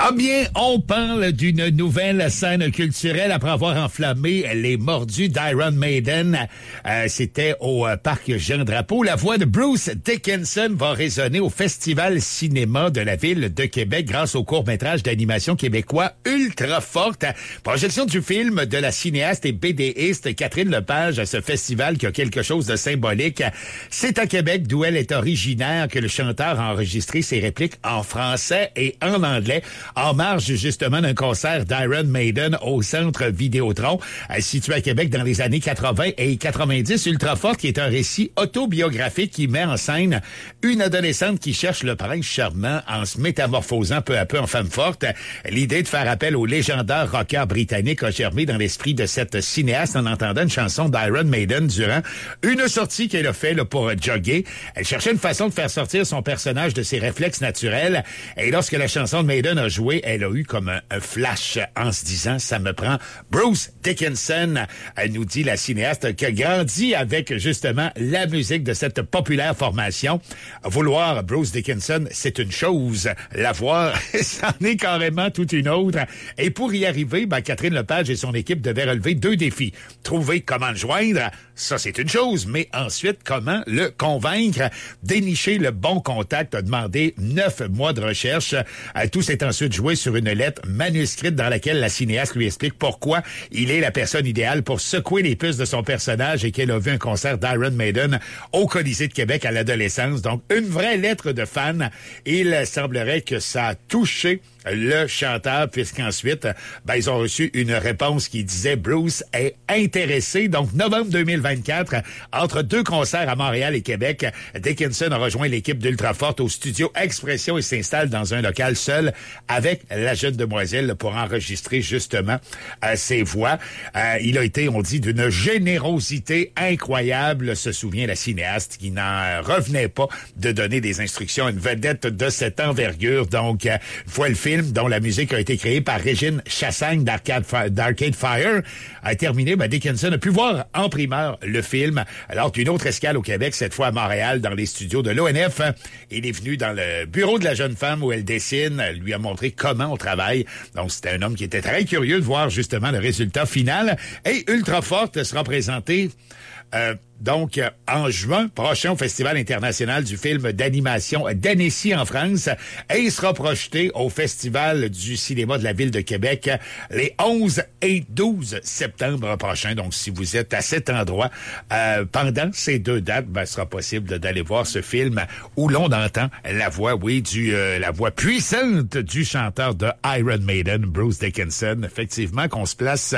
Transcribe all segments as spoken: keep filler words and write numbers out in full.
Ah bien, on parle d'une nouvelle scène culturelle après avoir enflammé les mordus d'Iron Maiden. Euh, c'était au euh, parc Jean-Drapeau. La voix de Bruce Dickinson va résonner au Festival cinéma de la ville de Québec grâce au court-métrage d'animation québécois Ultra Forte. Projection du film de la cinéaste et BDiste Catherine Lepage à ce festival qui a quelque chose de symbolique. C'est à Québec, d'où elle est originaire, que le chanteur a enregistré ses répliques en français et en anglais, en marge justement d'un concert d'Iron Maiden au Centre Vidéotron, situé à Québec dans les années quatre-vingts et quatre-vingt-dix. Ultra Forte, qui est un récit autobiographique qui met en scène une adolescente qui cherche le prince charmant en se métamorphosant peu à peu en femme forte. L'idée de faire appel au légendaire rocker britannique a germé dans l'esprit de cette cinéaste en entendant une chanson d'Iron Maiden durant une sortie qu'elle a fait là, pour jogger. Elle cherchait une façon de faire sortir son personnage de ses réflexes naturels. Et lorsque la chanson de Maiden a joué, elle a eu comme un, un flash en se disant « ça me prend Bruce Dickinson ». Elle nous dit la cinéaste qui a grandi avec justement la musique de cette populaire formation. Vouloir Bruce Dickinson, c'est une chose. La voir, c'en est carrément toute une autre. Et pour y arriver, ben, Catherine Lepage et son équipe devaient relever deux défis. Trouver comment le joindre, ça c'est une chose, mais ensuite comment le convaincre. Dénicher le bon contact a demandé neuf mois de recherche. Tout s'est ensuite joué sur une lettre manuscrite dans laquelle la cinéaste lui explique pourquoi il est la personne idéale pour secouer les puces de son personnage et qu'elle a vu un concert d'Iron Maiden au Colisée de Québec à l'adolescence. Donc, une vraie lettre de fan. Il semblerait que ça a touché le chanteur, puisqu'ensuite, ben, ils ont reçu une réponse qui disait Bruce est intéressé. Donc, novembre deux mille vingt-quatre, entre deux concerts à Montréal et Québec, Dickinson a rejoint l'équipe d'Ultra Forte au studio Expression et s'installe dans un local seul avec la jeune demoiselle pour enregistrer justement euh, ses voix. Euh, il a été, on dit, d'une générosité incroyable, se souvient la cinéaste, qui n'en revenait pas de donner des instructions à une vedette de cette envergure. Donc, euh, une fois le film dont la musique a été créée par Régine Chassagne d'Arcade, d'Arcade Fire a terminé, ben Dickinson a pu voir en primeur le film, alors qu'une autre escale au Québec, cette fois à Montréal, dans les studios de l'O N F. Il est venu dans le bureau de la jeune femme où elle dessine, lui a montré comment on travaille. Donc, c'était un homme qui était très curieux de voir justement le résultat final. Et Ultra Forte sera présenté euh, donc en juin prochain au Festival international du film d'animation d'Annecy en France, et il sera projeté au Festival du cinéma de la ville de Québec les onze et douze septembre prochains. Donc, si vous êtes à cet endroit euh, pendant ces deux dates, ben, ce sera possible d'aller voir ce film où l'on entend la voix, oui, du euh, la voix puissante du chanteur de Iron Maiden, Bruce Dickinson. Effectivement, qu'on se place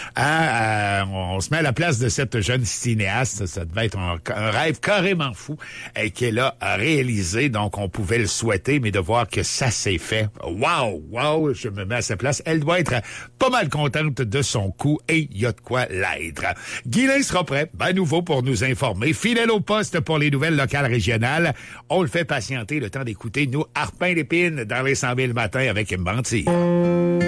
à, à on se met à la place de cette jeune cinéaste. Ça devait être un, un rêve carrément fou et qu'elle a réalisé. Donc, on pouvait le souhaiter, mais de voir que ça s'est fait. Wow! Wow! Je me mets à sa place. Elle doit être pas mal contente de son coup et il y a de quoi l'être. Guylain sera prêt, ben nouveau, pour nous informer. Fidèle au poste pour les nouvelles locales régionales. On le fait patienter le temps d'écouter, nous, Arpin l'épine dans les cent mille matins avec Menti.